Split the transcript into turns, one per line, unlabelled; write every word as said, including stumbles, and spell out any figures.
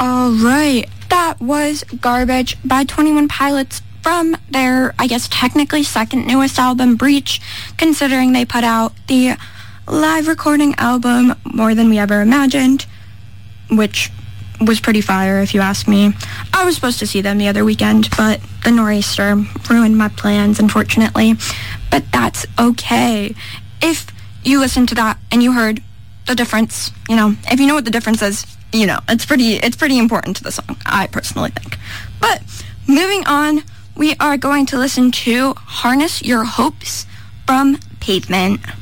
All right. That was Garbage by twenty-one Pilots from their, I guess, technically second newest album, Breach, considering they put out the live recording album More Than We Ever Imagined, which was pretty fire, if you ask me. I was supposed to see them the other weekend, but the nor'easter ruined my plans, unfortunately. But that's okay. If you listened to that and you heard the difference, you know, if you know what the difference is, you know, it's pretty, it's pretty important to the song, I personally think. But moving on, we are going to listen to Harness Your Hopes from Pavement.